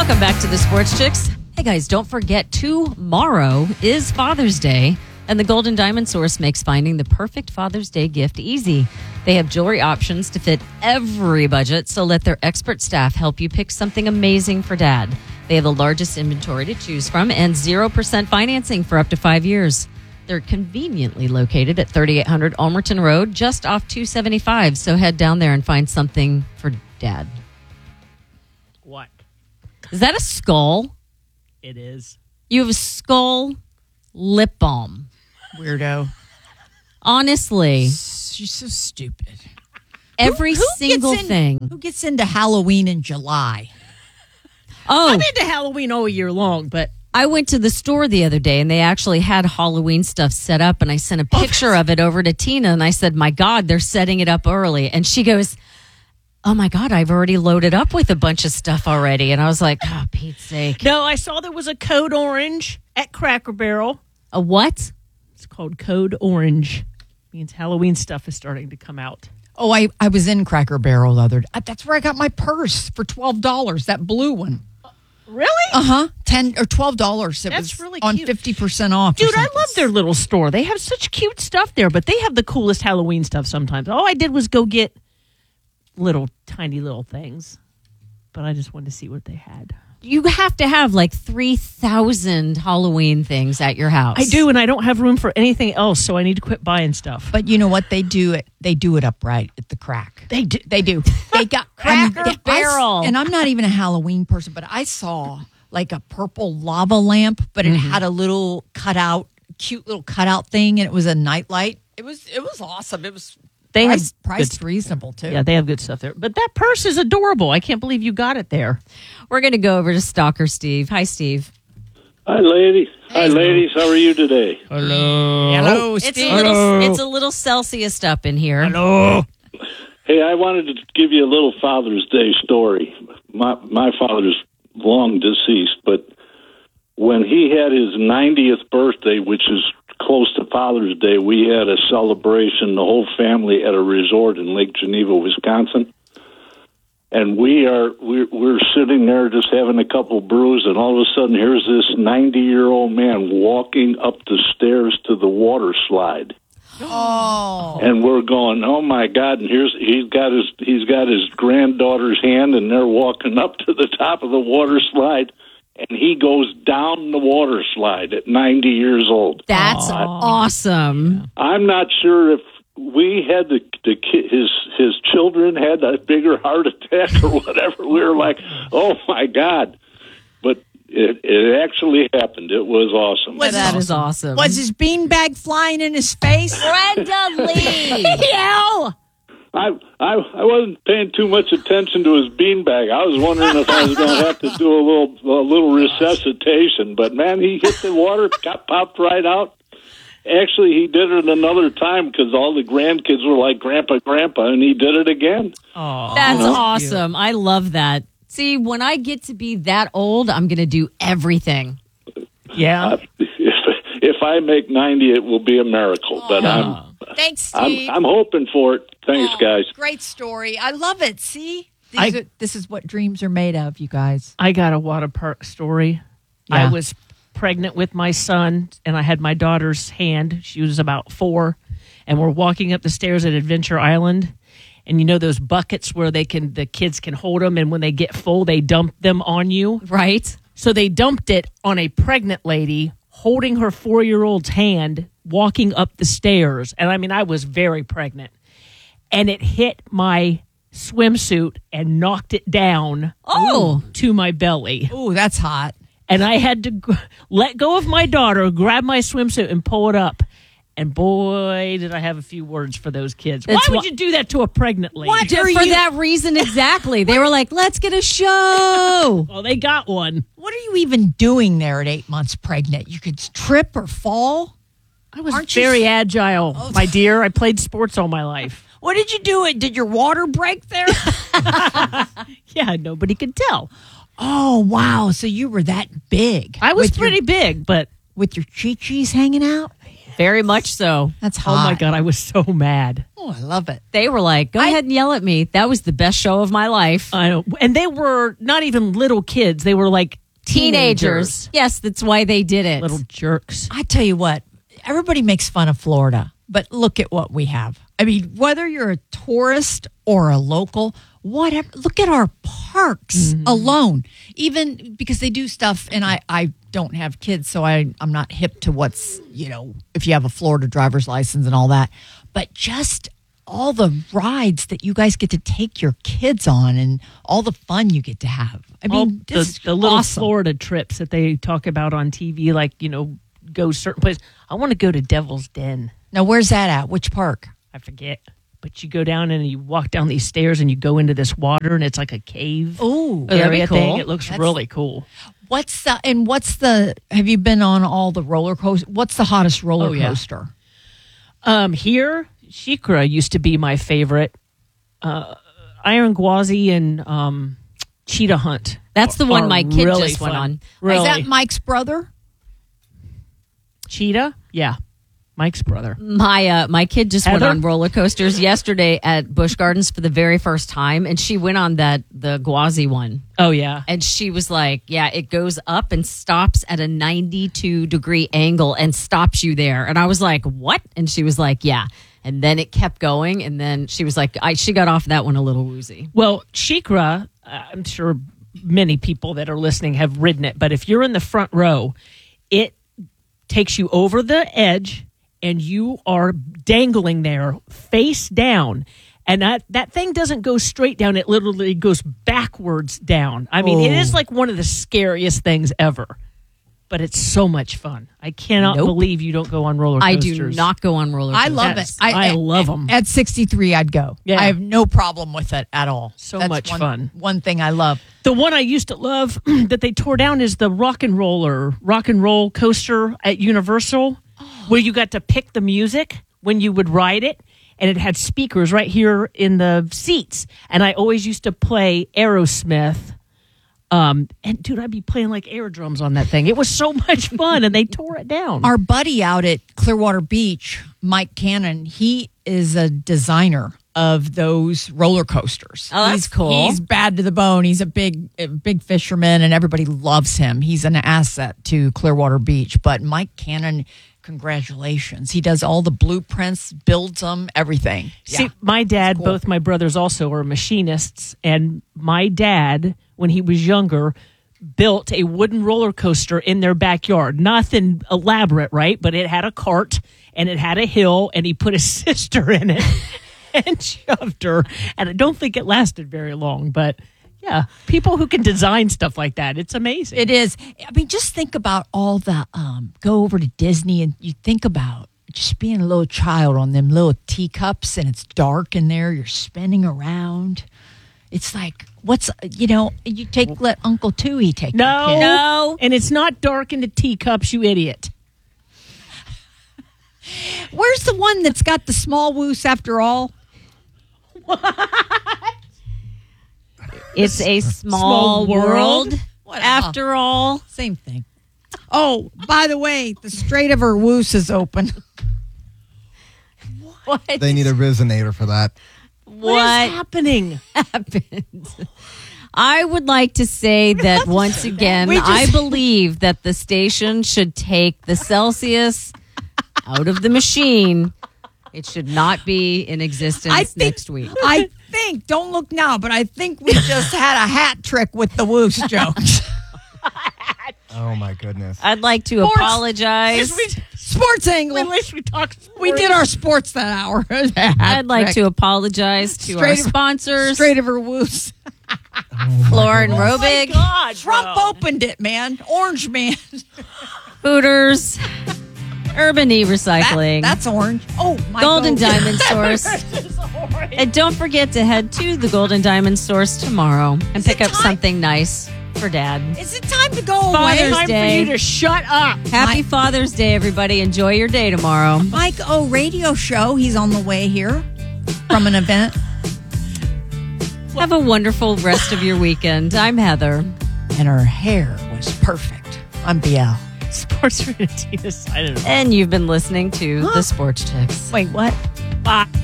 Welcome back to the Sports Chicks. Hey guys, don't forget tomorrow is Father's Day, and the Golden Diamond Source makes finding the perfect Father's Day gift easy. They have jewelry options to fit every budget, so let their expert staff help you pick something amazing for Dad. They have the largest inventory to choose from and 0% financing for up to 5 years. They're conveniently located at 3800 Ulmerton Road, just off 275, so head down there and find something for Dad. What? Is that a skull? It is. You have a skull lip balm. Weirdo. Honestly. She's so stupid. Every single thing. Who gets into Halloween in July? Oh, I'm into Halloween all year long, but I went to the store the other day and they actually had Halloween stuff set up, and I sent a picture of it over to Tina and I said, my God, they're setting it up early. And she goes, oh my God, I've already loaded up with a bunch of stuff already. And I was like, oh, Pete's sake. no, I saw there was a Code Orange at Cracker Barrel. A what? It's called Code Orange. Means Halloween stuff is starting to come out. Oh, I was in Cracker Barrel the other day. That's where I got my purse for $12, that blue one. Really? $10 or $12. It That's was really on cute. 50% off. Dude, I love their little store. They have such cute stuff there, but they have the coolest Halloween stuff sometimes. All I did was go get tiny little things, but I just wanted to see what they had. You have to have like 3,000 Halloween things at your house. I do, and I don't have room for anything else, so I need to quit buying stuff. But you know what? They do it upright at the Crack. They do. They do. They got Cracker Barrel. And I'm not even a Halloween person, but I saw like a purple lava lamp, but it had a little cute little cutout thing, and it was a nightlight. It was awesome. It was priced reasonable too. Yeah, they have good stuff there. But that purse is adorable. I can't believe you got it there. We're going to go over to Stalker Steve. Hi, Steve. Hi, ladies. How are you today? Hello, Steve. It's a little Celsius up in here. Hello. Hey, I wanted to give you a little Father's Day story. My father's long deceased, but when he had his 90th birthday, which is close to Father's Day, we had a celebration, the whole family at a resort in Lake Geneva, Wisconsin. And we're sitting there just having a couple brews, and all of a sudden here's this 90-year-old man walking up the stairs to the water slide. Oh. And we're going, oh my God! And he's got his granddaughter's hand, and they're walking up to the top of the water slide, and he goes down the water slide at 90 years old. That's awesome. I'm not sure if we had his children had a bigger heart attack or whatever. We were like, oh my God! But it actually happened. It was awesome. That is awesome. Was his beanbag flying in his face? Brenda Lee? Hell! I wasn't paying too much attention to his beanbag. I was wondering if I was going to have to do a little resuscitation. But man, he hit the water, got popped right out. Actually, he did it another time because all the grandkids were like, "Grandpa, Grandpa," and he did it again. Oh, That's awesome. I love that. See, when I get to be that old, I'm going to do everything. yeah. If I make 90, it will be a miracle. But Thanks, Steve. I'm hoping for it. Thanks, guys. Great story. I love it. See? This is what dreams are made of, you guys. I got a water park story. Yeah. I was pregnant with my son, and I had my daughter's hand. She was about 4, and we're walking up the stairs at Adventure Island. And you know those buckets where the kids can hold them, and when they get full, they dump them on you? Right? So they dumped it on a pregnant lady holding her 4-year-old's hand, walking up the stairs. And I mean, I was very pregnant. And it hit my swimsuit and knocked it down to my belly. Oh, that's hot. And I had to let go of my daughter, grab my swimsuit, and pull it up. And boy, did I have a few words for those kids. Why would you do that to a pregnant lady? For that reason, exactly. They were like, let's get a show. Well, they got one. What are you even doing there at 8 months pregnant? You could trip or fall? I was very agile, my dear. I played sports all my life. What did you do? Did your water break there? Yeah, nobody could tell. Oh, wow. So you were that big. I was pretty big, but... With your chi-chis hanging out? Very much so. That's Oh my hot. God, I was so mad. Oh, I love it. They were like, go ahead and yell at me. That was the best show of my life. I know. And they were not even little kids. They were like teenagers. Yes, that's why they did it. Little jerks. I tell you what, everybody makes fun of Florida, but look at what we have. I mean, whether you're a tourist or a local, whatever, look at our parks alone. Even because they do stuff, and I don't have kids, so I'm not hip to what's, if you have a Florida driver's license and all that. But just all the rides that you guys get to take your kids on and all the fun you get to have. I mean, the little awesome. Florida trips that they talk about on TV, like, go certain places. I want to go to Devil's Den. Now, where's that at? Which park? I forget. But you go down and you walk down these stairs and you go into this water and it's like a cave Ooh, that'd be area cool. thing. It looks really cool. have you been on all the roller coasters? What's the hottest roller coaster? Here, Shikra used to be my favorite. Iron Gwazi and Cheetah Hunt. That's the one are my kid really just went fun. on. Really. Is that Mike's brother? Cheetah? Yeah. Mike's brother. My kid just went Heather? on roller coasters yesterday at Busch Gardens for the very first time, and she went on the Gwazi one. Oh, yeah. And she was like, yeah, it goes up and stops at a 92-degree angle and stops you there. And I was like, what? And she was like, yeah. And then it kept going. And then she was like, she got off that one a little woozy. Well, Shikra, I'm sure many people that are listening have ridden it, but if you're in the front row, it takes you over the edge and you are dangling there face down. And that thing doesn't go straight down. It literally goes backwards down. I mean, it is like one of the scariest things ever. But it's so much fun. I cannot believe you don't go on roller I coasters. do not go on roller I coasters. love it. Yes, I love them. At 63, I'd go. Yeah. I have no problem with it at all. So That's much fun. One thing I love. The one I used to love that they tore down is the rock and roll coaster at Universal, where you got to pick the music when you would ride it, and it had speakers right here in the seats. And I always used to play Aerosmith. And dude, I'd be playing like air drums on that thing. It was so much fun, and they tore it down. Our buddy out at Clearwater Beach, Mike Cannon, he is a designer of those roller coasters. Oh, that's cool. He's bad to the bone. He's a big fisherman, and everybody loves him. He's an asset to Clearwater Beach. But Mike Cannon, congratulations. He does all the blueprints, builds them, everything. See, my dad, both my brothers also are machinists, and my dad, when he was younger, built a wooden roller coaster in their backyard. Nothing elaborate, right? But it had a cart and it had a hill, and he put his sister in it and shoved her. And I don't think it lasted very long, but yeah, people who can design stuff like that, it's amazing. It is. I mean, just think about all the go over to Disney and you think about just being a little child on them little teacups, and it's dark in there. You're spinning around. It's like, let Uncle Tooey take your kid. No. And it's not dark in the teacups, you idiot. Where's the one that's got the small woos after all? It's a small world. What After all. Same thing. Oh, by the way, the Strait of Erwoos is open. What? They need a resonator for that. What is happening? happened? I would like to say that once again, I believe that the station should take the Celsius out of the machine. It should not be in existence next week. I think, don't look now, but I think we just had a hat trick with the woos jokes. Oh my goodness. I'd like to apologize. Sports angle. At least we talked sports. We did our sports that hour. I'd like to apologize to our sponsors, Strait of Erwoos. Floor and Oh my Robic, God, Trump bro. opened it, man. Orange man. Hooters, Urban E-Recycling, That's orange. Oh, my Golden God. Diamond Source. And don't forget to head to the Golden Diamond Source tomorrow and pick up something nice for Dad. Is it time to go Father's away? Time Day. for you to shut up. Happy Father's Day, everybody. Enjoy your day tomorrow. Mike O radio show. He's on the way here from an event. Have a wonderful rest of your weekend. I'm Heather. And her hair was perfect. I'm BL. Sports Tina. I don't know. And you've been listening to the Sports Chicks. Wait, what? Bye.